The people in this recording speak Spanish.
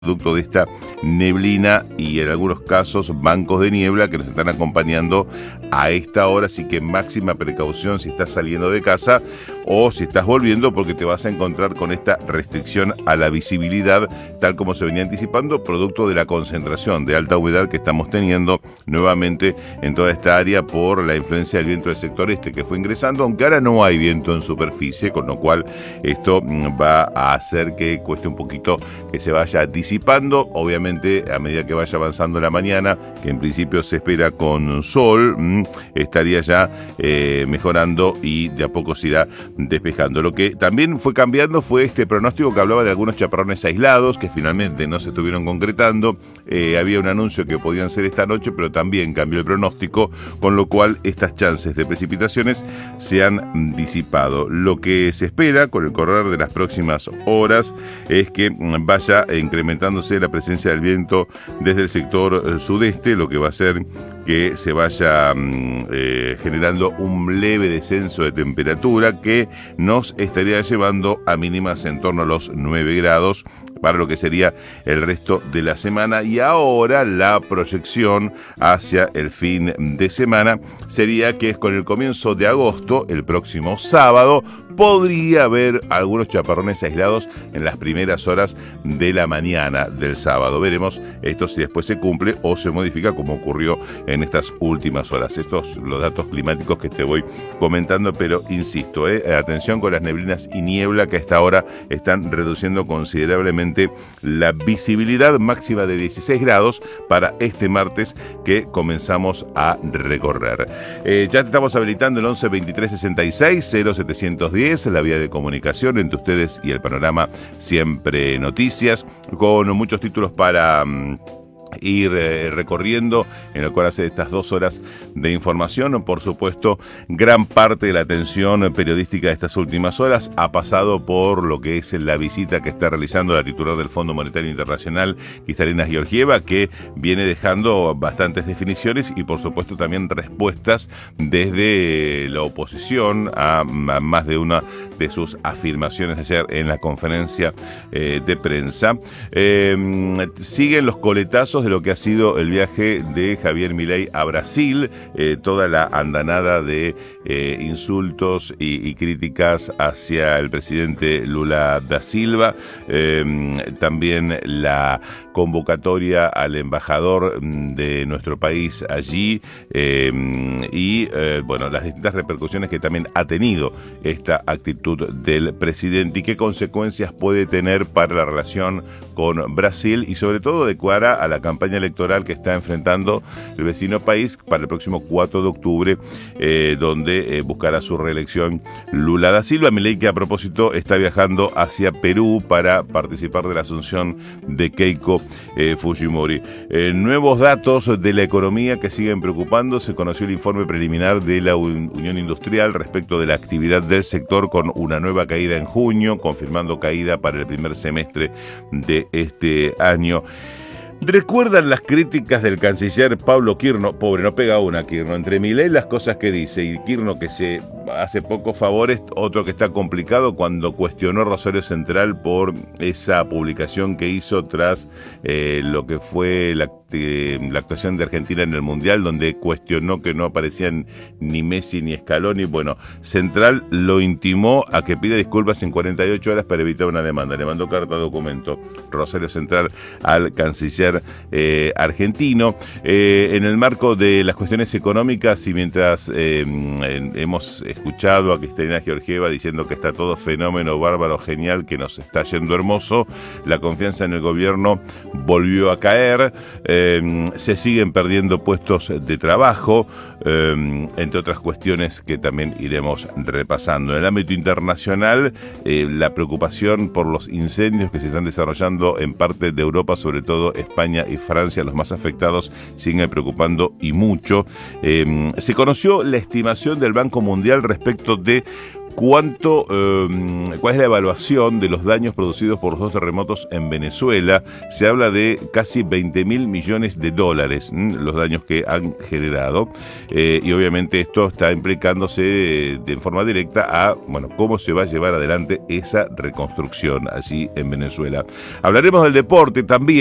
producto de esta neblina y en algunos casos bancos de niebla que nos están acompañando a esta hora, así que máxima precaución si estás saliendo de casa o si estás volviendo, porque te vas a encontrar con esta restricción a la visibilidad, tal como se venía anticipando, producto de la concentración de alta humedad que estamos teniendo nuevamente en toda esta área por la influencia del viento del sector este que fue ingresando, aunque ahora no hay viento en superficie, con lo cual esto va a hacer que cueste un poquito que se vaya disipando, obviamente a medida que vaya avanzando la mañana, que en principio se espera con sol, estaría ya mejorando y de a poco se irá despejando. Lo que también fue cambiando fue este pronóstico que hablaba de algunos chaparrones aislados que finalmente no se estuvieron concretando. Había un anuncio que podían ser esta noche, pero también cambió el pronóstico, con lo cual estas chances de precipitaciones se han disipado. Lo que se espera con el correr de las próximas horas es que vaya incrementándose la presencia del viento desde el sector sudeste, lo que va a hacer que se vaya generando un leve descenso de temperatura que nos estaría llevando a mínimas en torno a los 9 grados para lo que sería el resto de la semana. Y ahora la proyección hacia el fin de semana sería que con el comienzo de agosto, el próximo sábado, podría haber algunos chaparrones aislados en las primeras horas de la mañana del sábado. Veremos esto si después se cumple o se modifica como ocurrió en estas últimas horas. Estos los datos climáticos que te voy comentando, pero insisto, atención con las neblinas y niebla que a esta hora están reduciendo considerablemente la visibilidad máxima de 16 grados para este martes que comenzamos a recorrer. Ya te estamos habilitando el 11 23 66 0710, la vía de comunicación entre ustedes y el Panorama Siempre Noticias, con muchos títulos para ir recorriendo, en el cual hace estas 2 horas de información. Por supuesto, gran parte de la atención periodística de estas últimas horas ha pasado por lo que es la visita que está realizando la titular del Fondo Monetario Internacional, Kristalina Georgieva, que viene dejando bastantes definiciones y por supuesto también respuestas desde la oposición a más de una de sus afirmaciones ayer en la conferencia de prensa. Siguen los coletazos de lo que ha sido el viaje de Javier Milei a Brasil, toda la andanada de insultos y críticas hacia el presidente Lula da Silva, también la convocatoria al embajador de nuestro país allí y bueno, las distintas repercusiones que también ha tenido esta actitud del presidente y qué consecuencias puede tener para la relación con Brasil y sobre todo de cara a la campaña electoral que está enfrentando el vecino país para el próximo 4 de octubre, donde buscará su reelección Lula da Silva. Milei, que a propósito está viajando hacia Perú para participar de la asunción de Keiko Fujimori. Nuevos datos de la economía que siguen preocupando. Se conoció el informe preliminar de la Unión Industrial respecto de la actividad del sector, con una nueva caída en junio, confirmando caída para el primer semestre de este año. ¿Recuerdan las críticas del canciller Pablo Quirno? Pobre, no pega una Quirno. Entre Milei las cosas que dice y Quirno que se hace pocos favores, otro que está complicado cuando cuestionó Rosario Central por esa publicación que hizo tras lo que fue la actuación de Argentina en el Mundial, donde cuestionó que no aparecían ni Messi ni Scaloni. Bueno, Central lo intimó a que pida disculpas en 48 horas para evitar una demanda. Le mandó carta documento Rosario Central al canciller argentino. En el marco de las cuestiones económicas y mientras hemos escuchado a Kristalina Georgieva diciendo que está todo fenómeno, bárbaro, genial, que nos está yendo hermoso, la confianza en el gobierno volvió a caer. Se siguen perdiendo puestos de trabajo, entre otras cuestiones que también iremos repasando. En el ámbito internacional, la preocupación por los incendios que se están desarrollando en parte de Europa, sobre todo España y Francia, los más afectados, siguen preocupando y mucho. Se conoció la estimación del Banco Mundial respecto de ¿Cuál es la evaluación de los daños producidos por los dos terremotos en Venezuela? Se habla de casi 20.000 millones de dólares, los daños que han generado. Y obviamente esto está implicándose de forma directa a, bueno, cómo se va a llevar adelante esa reconstrucción allí en Venezuela. Hablaremos del deporte también.